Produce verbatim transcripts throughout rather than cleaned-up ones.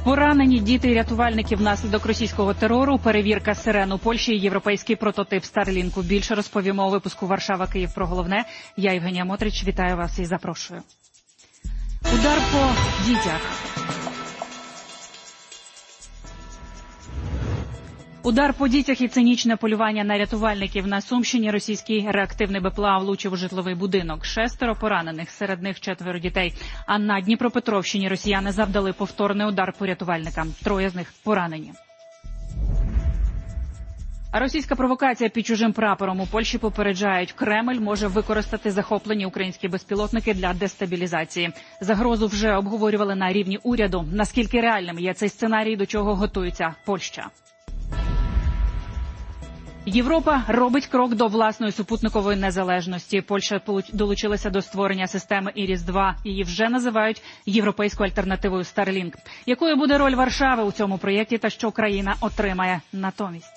Поранені діти і рятувальники внаслідок російського терору, перевірка сирен у Польщі і європейський прототип Старлінку. Більше розповімо у випуску «Варшава-Київ» про головне. Я, Євгенія Мотрич, вітаю вас і запрошую. Удар по дітях. Удар по дітях і цинічне полювання на рятувальників. На Сумщині російський реактивний БПЛА влучив у житловий будинок. Шестеро поранених, серед них четверо дітей. А на Дніпропетровщині росіяни завдали повторний удар по рятувальникам. Троє з них поранені. А російська провокація під чужим прапором. У Польщі попереджають, Кремль може використати захоплені українські безпілотники для дестабілізації. Загрозу вже обговорювали на рівні уряду. Наскільки реальним є цей сценарій, до чого готується Польща? Європа робить крок до власної супутникової незалежності. Польща долучилася до створення системи Іріс два. Її вже називають європейською альтернативою Starlink. Якою буде роль Варшави у цьому проєкті та що країна отримає натомість?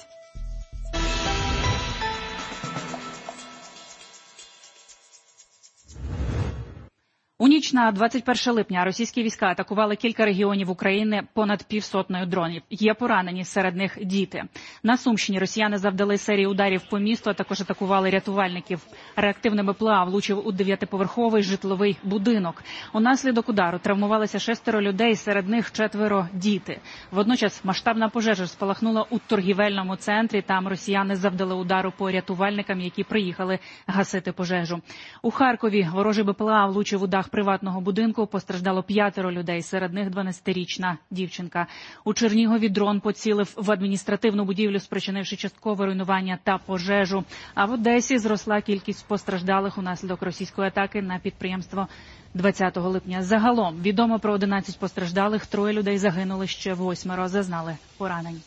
У ніч на двадцять перше липня російські війська атакували кілька регіонів України понад півсотнею дронів. Є поранені, серед них діти. На Сумщині росіяни завдали серії ударів по місту, а також атакували рятувальників. Реактивне БПЛА влучив у дев'ятиповерховий житловий будинок. Унаслідок удару травмувалися шестеро людей, серед них четверо діти. Водночас масштабна пожежа спалахнула у торгівельному центрі. Там росіяни завдали удару по рятувальникам, які приїхали гасити пожежу. У Харкові ворожий БПЛА влучив у дах приватного будинку. Постраждало п'ятеро людей, серед них дванадцятирічна дівчинка. У Чернігові дрон поцілив в адміністративну будівлю, спричинивши часткове руйнування та пожежу. А в Одесі зросла кількість постраждалих унаслідок російської атаки на підприємство двадцятого липня. Загалом відомо про одинадцять постраждалих, троє людей загинули, ще восьмеро зазнали поранень.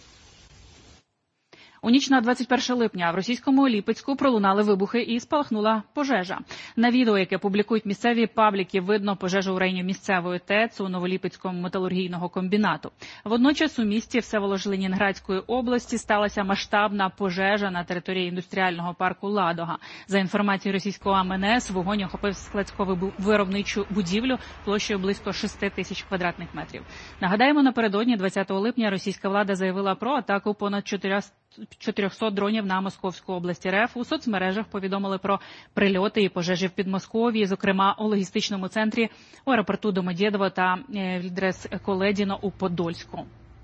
У ніч на двадцять перше липня в російському Липецьку пролунали вибухи і спалахнула пожежа. На відео, яке публікують місцеві пабліки, видно пожежу в районі місцевої ТЕЦ у Новолипецькому металургійного комбінату. Водночас у місті Всеволожі-Ленінградської області сталася масштабна пожежа на території індустріального парку «Ладога». За інформацією російського ем ен ес, вогонь охопив складсько-виробничу будівлю площею близько шести тисяч квадратних метрів. Нагадаємо, напередодні двадцятого липня російська влада заявила про атаку понад чотирьохсот дронів на Московську область РФ. У соцмережах повідомили про прильоти і пожежі в Підмосков'ї, зокрема у логістичному центрі, у аеропорту Домодєдово та Вільдрес-Коледіно у Подольську.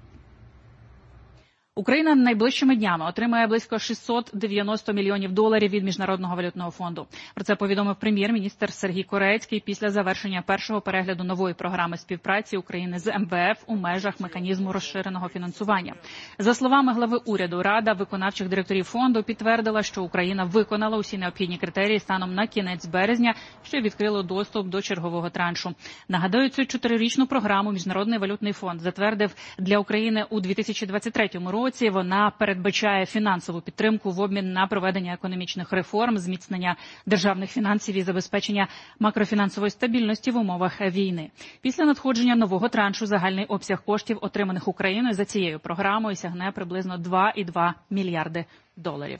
Україна найближчими днями отримає близько шістсот дев'яносто мільйонів доларів від Міжнародного валютного фонду. Про це повідомив прем'єр-міністр Сергій Корецький після завершення першого перегляду нової програми співпраці України з ем ве еф у межах механізму розширеного фінансування. За словами глави уряду, Рада виконавчих директорів фонду підтвердила, що Україна виконала усі необхідні критерії станом на кінець березня, що відкрило доступ до чергового траншу. Нагадаю, цю чотирирічну програму Міжнародний валютний фонд затвердив для України у дві тисячі двадцять третьому році. Вона передбачає фінансову підтримку в обмін на проведення економічних реформ, зміцнення державних фінансів і забезпечення макрофінансової стабільності в умовах війни. Після надходження нового траншу загальний обсяг коштів, отриманих Україною за цією програмою, сягне приблизно два цілих дві мільярди доларів.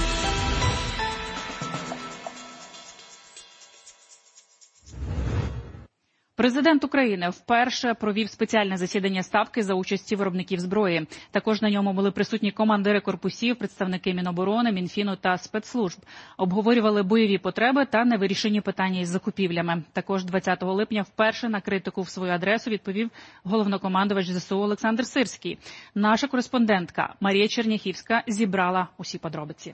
Президент України вперше провів спеціальне засідання Ставки за участі виробників зброї. Також на ньому були присутні командири корпусів, представники Міноборони, Мінфіну та спецслужб. Обговорювали бойові потреби та невирішені питання із закупівлями. Також двадцятого липня вперше на критику в свою адресу відповів головнокомандувач зе се у Олександр Сирський. Наша кореспондентка Марія Черняхівська зібрала усі подробиці.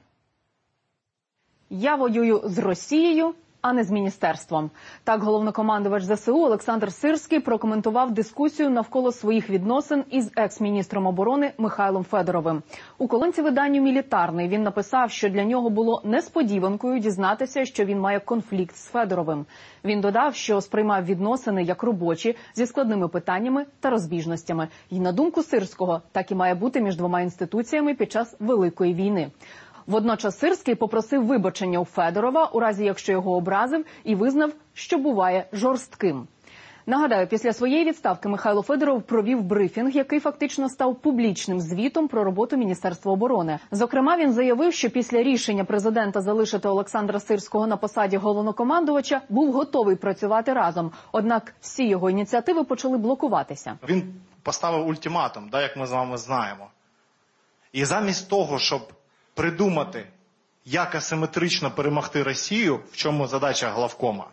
Я воюю з Росією, а не з міністерством. Так головнокомандувач зе се у Олександр Сирський прокоментував дискусію навколо своїх відносин із екс-міністром оборони Михайлом Федоровим. У колонці виданню «Мілітарний» він написав, що для нього було несподіванкою дізнатися, що він має конфлікт з Федоровим. Він додав, що сприймав відносини як робочі, зі складними питаннями та розбіжностями. І на думку Сирського, так і має бути між двома інституціями під час Великої війни. Водночас Сирський попросив вибачення у Федорова, у разі якщо його образив, і визнав, що буває жорстким. Нагадаю, після своєї відставки Михайло Федоров провів брифінг, який фактично став публічним звітом про роботу Міністерства оборони. Зокрема, він заявив, що після рішення президента залишити Олександра Сирського на посаді головнокомандувача був готовий працювати разом. Однак всі його ініціативи почали блокуватися. Він поставив ультиматум, да, як ми з вами знаємо. І замість того, щоб придумати, як асиметрично перемогти Росію, в чому задача главкома,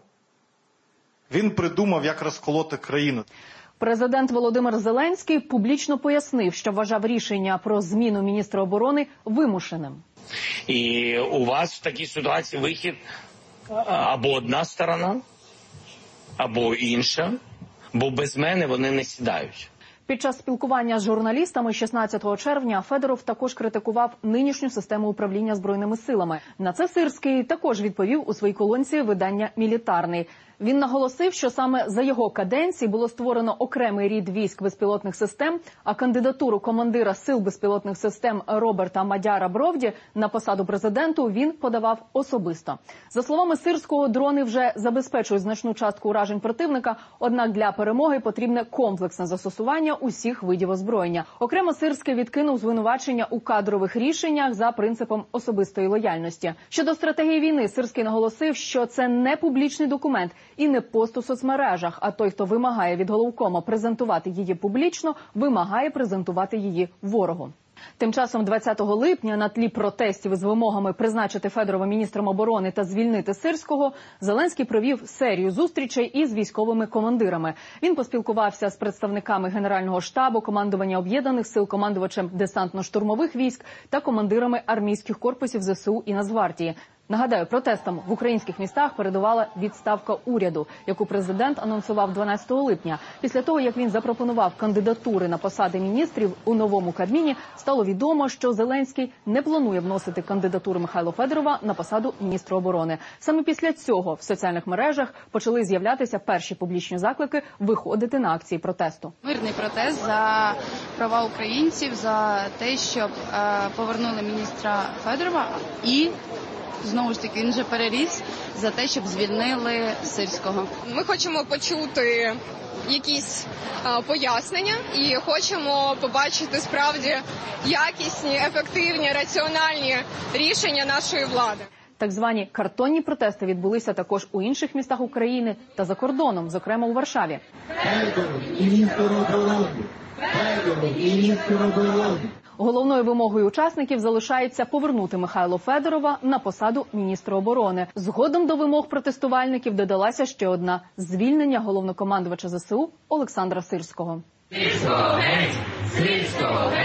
він придумав, як розколоти країну. Президент Володимир Зеленський публічно пояснив, що вважав рішення про зміну міністра оборони вимушеним. І у вас в такій ситуації вихід або одна сторона, або інша, бо без мене вони не сідають. Під час спілкування з журналістами шістнадцятого червня Федоров також критикував нинішню систему управління Збройними силами. На це Сирський також відповів у своїй колонці видання «Мілітарний». Він наголосив, що саме за його каденції було створено окремий рід військ безпілотних систем, а кандидатуру командира сил безпілотних систем Роберта Мадяра-Бровді на посаду президенту він подавав особисто. За словами Сирського, дрони вже забезпечують значну частку уражень противника, однак для перемоги потрібне комплексне застосування усіх видів озброєння. Окремо Сирський відкинув звинувачення у кадрових рішеннях за принципом особистої лояльності. Щодо стратегії війни, Сирський наголосив, що це не публічний документ і не пост у соцмережах, а той, хто вимагає від головкома презентувати її публічно, вимагає презентувати її ворогу. Тим часом двадцятого липня на тлі протестів із вимогами призначити Федорова міністром оборони та звільнити Сирського, Зеленський провів серію зустрічей із військовими командирами. Він поспілкувався з представниками Генерального штабу, командування Об'єднаних сил, командувачем десантно-штурмових військ та командирами армійських корпусів ЗСУ і Нацгвардії. Нагадаю, протестам в українських містах передувала відставка уряду, яку президент анонсував дванадцятого липня. Після того, як він запропонував кандидатури на посади міністрів у новому Кабміні, стало відомо, що Зеленський не планує вносити кандидатуру Михайла Федорова на посаду міністра оборони. Саме після цього в соціальних мережах почали з'являтися перші публічні заклики виходити на акції протесту. Мирний протест за права українців, за те, щоб е, повернули міністра Федорова і знову ж таки, він вже переріс за те, щоб звільнили Сирського. Ми хочемо почути якісь а, пояснення і хочемо побачити справді якісні, ефективні, раціональні рішення нашої влади. Так звані картонні протести відбулися також у інших містах України та за кордоном, зокрема у Варшаві. Головною вимогою учасників залишається повернути Михайла Федорова на посаду міністра оборони. Згодом до вимог протестувальників додалася ще одна – звільнення головнокомандувача ЗСУ Олександра Сирського.